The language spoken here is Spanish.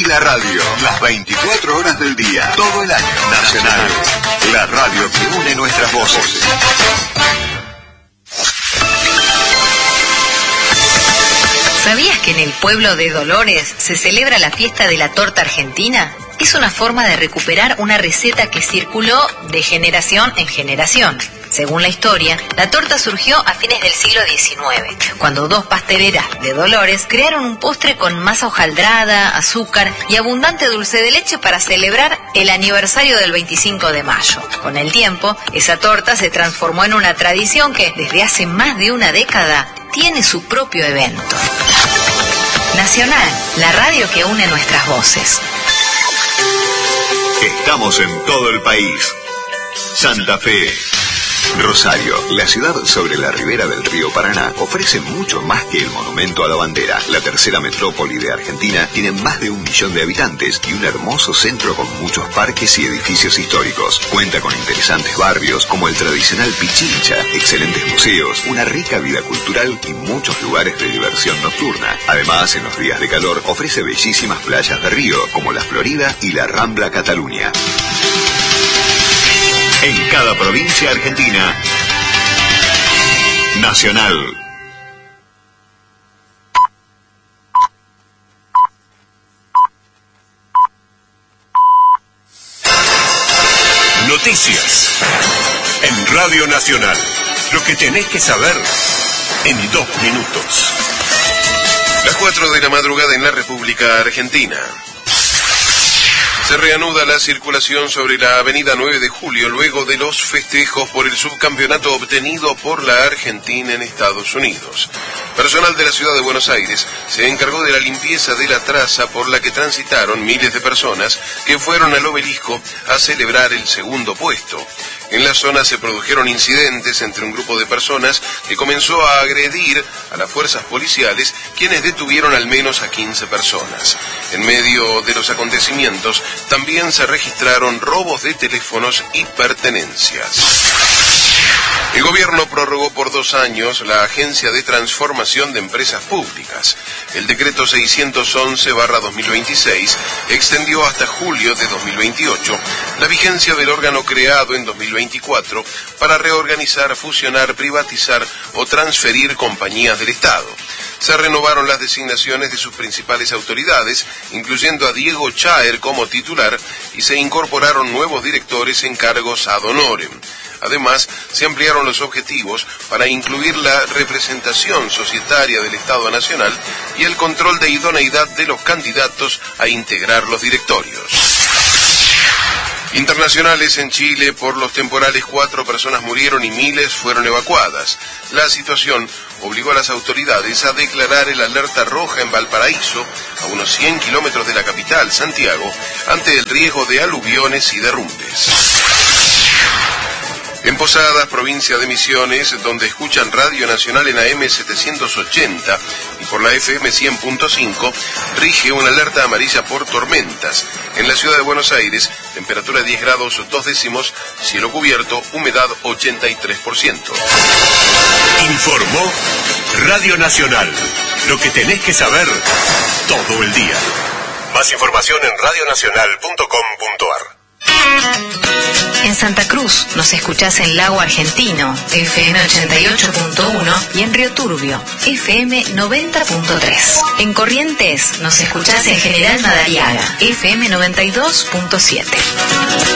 la radio, las 24 horas del día, todo el año. Nacional, la radio que une nuestras voces. ¿Sabías que en el pueblo de Dolores se celebra la fiesta de la torta argentina? Es una forma de recuperar una receta que circuló de generación en generación. Según la historia, la torta surgió a fines del siglo XIX, cuando dos pasteleras de Dolores crearon un postre con masa hojaldrada, azúcar y abundante dulce de leche para celebrar el aniversario del 25 de mayo. Con el tiempo, esa torta se transformó en una tradición que, desde hace más de una década, tiene su propio evento. Nacional, la radio que une nuestras voces. Estamos en todo el país. Santa Fe. Rosario, la ciudad sobre la ribera del río Paraná, ofrece mucho más que el monumento a la bandera. La tercera metrópoli de Argentina tiene más de 1 millón de habitantes y un hermoso centro con muchos parques y edificios históricos. Cuenta con interesantes barrios como el tradicional Pichincha, excelentes museos, una rica vida cultural y muchos lugares de diversión nocturna. Además, en los días de calor ofrece bellísimas playas de río como la Florida y la Rambla Cataluña. En cada provincia argentina, Nacional. Noticias. En Radio Nacional. Lo que tenés que saber en 2 minutos. Las 4 de la madrugada en la República Argentina. Se reanuda la circulación sobre la avenida 9 de Julio luego de los festejos por el subcampeonato obtenido por la Argentina en Estados Unidos. Personal de la ciudad de Buenos Aires se encargó de la limpieza de la traza por la que transitaron miles de personas que fueron al obelisco a celebrar el segundo puesto. En la zona se produjeron incidentes entre un grupo de personas que comenzó a agredir a las fuerzas policiales, quienes detuvieron al menos a 15 personas. En medio de los acontecimientos, también se registraron robos de teléfonos y pertenencias. El gobierno prorrogó por 2 años la Agencia de Transformación de Empresas Públicas. El decreto 611/2026 extendió hasta julio de 2028 la vigencia del órgano creado en 2024 para reorganizar, fusionar, privatizar o transferir compañías del Estado. Se renovaron las designaciones de sus principales autoridades, incluyendo a Diego Chaer como titular, y se incorporaron nuevos directores en cargos ad honorem. Además, se ampliaron los objetivos para incluir la representación societaria del Estado Nacional y el control de idoneidad de los candidatos a integrar los directorios. Internacionales en Chile, por los temporales 4 personas murieron y miles fueron evacuadas. La situación obligó a las autoridades a declarar el alerta roja en Valparaíso, a unos 100 kilómetros de la capital, Santiago, ante el riesgo de aluviones y derrumbes. En Posadas, provincia de Misiones, donde escuchan Radio Nacional en AM 780 y por la FM 100.5, rige una alerta amarilla por tormentas. En la ciudad de Buenos Aires, temperatura 10 grados 2 décimos, cielo cubierto, humedad 83%. Informó Radio Nacional. Lo que tenés que saber todo el día. Más información en radionacional.com.ar. En Santa Cruz nos escuchás en Lago Argentino, FM 88.1, y en Río Turbio, FM 90.3. En Corrientes nos escuchás en General Madariaga, FM 92.7.